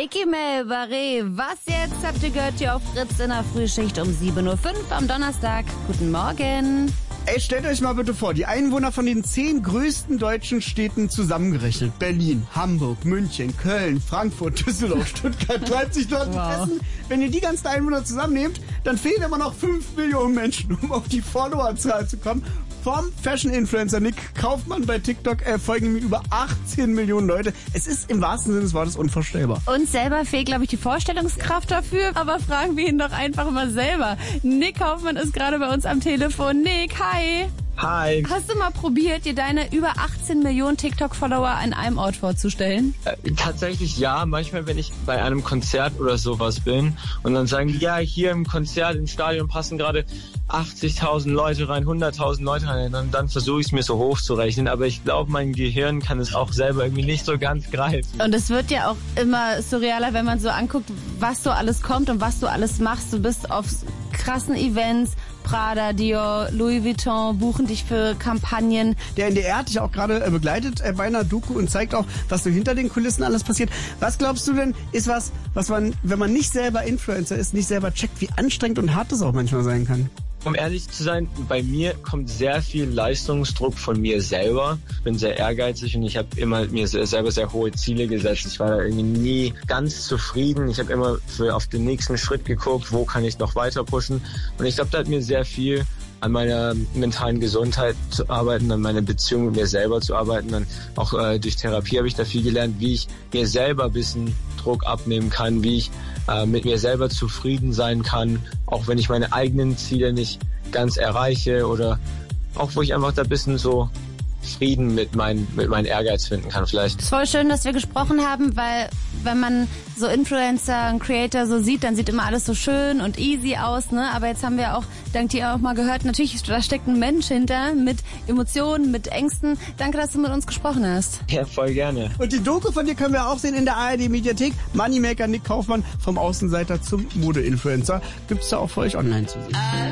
Eki Mel, Barré, was jetzt habt ihr gehört hier auf Fritz in der Frühschicht um 7.05 Uhr am Donnerstag. Guten Morgen. Ey, stellt euch mal bitte vor, die Einwohner von den 10 größten deutschen Städten zusammengerechnet. Berlin, Hamburg, München, Köln, Frankfurt, Düsseldorf, Stuttgart, Leipzig, Dortmund, Essen. Wenn ihr die ganzen Einwohner zusammennehmt, dann fehlen immer noch 5 Millionen Menschen, um auf die Followerzahl zu kommen. Vom Fashion-Influencer Nick Kaufmann bei TikTok folgen ihm über 18 Millionen Leute. Es ist im wahrsten Sinne des Wortes unvorstellbar. Uns selber fehlt, glaube ich, die Vorstellungskraft dafür. Aber fragen wir ihn doch einfach mal selber. Nick Kaufmann ist gerade bei uns am Telefon. Nick, hi. Hi. Hast du mal probiert, dir deine über 18 Millionen TikTok-Follower an einem Ort vorzustellen? Tatsächlich ja. Manchmal, wenn ich bei einem Konzert oder sowas bin und dann sagen die, ja, hier im Konzert, im Stadion passen gerade 80.000 Leute rein, 100.000 Leute rein, dann versuche ich es mir so hochzurechnen. Aber ich glaube, mein Gehirn kann es auch selber irgendwie nicht so ganz greifen. Und es wird ja auch immer surrealer, wenn man so anguckt, was so alles kommt und was du alles machst. Du bist auf krassen Events, Prada, Dior, Louis Vuitton buchen dich für Kampagnen. Der NDR hat dich auch gerade begleitet bei einer Doku und zeigt auch, was so hinter den Kulissen alles passiert. Was glaubst du denn, ist was man, wenn man nicht selber Influencer ist, nicht selber checkt, wie anstrengend und hart das auch manchmal sein kann? Um ehrlich zu sein, bei mir kommt sehr viel Leistungsdruck von mir selber. Ich bin sehr ehrgeizig und ich habe immer mir selber sehr hohe Ziele gesetzt. Ich war da irgendwie nie ganz zufrieden. Ich habe immer auf den nächsten Schritt geguckt, wo kann ich noch weiter pushen. Und ich glaube, da hat mir sehr viel an meiner mentalen Gesundheit zu arbeiten, an meiner Beziehung mit mir selber zu arbeiten. Dann auch durch Therapie habe ich da viel gelernt, wie ich mir selber ein bisschen Druck abnehmen kann, wie ich mit mir selber zufrieden sein kann, auch wenn ich meine eigenen Ziele nicht ganz erreiche oder auch wo ich einfach da ein bisschen so Frieden mit meinem Ehrgeiz finden kann vielleicht. Es ist voll schön, dass wir gesprochen haben, weil wenn man so Influencer und Creator so sieht, dann sieht immer alles so schön und easy aus, ne? Aber jetzt haben wir auch, dank dir auch mal gehört, natürlich, da steckt ein Mensch hinter mit Emotionen, mit Ängsten. Danke, dass du mit uns gesprochen hast. Ja, voll gerne. Und die Doku von dir können wir auch sehen in der ARD-Mediathek. Moneymaker Nick Kaufmann, vom Außenseiter zum Mode-Influencer. Gibt's da auch für euch online zu sehen.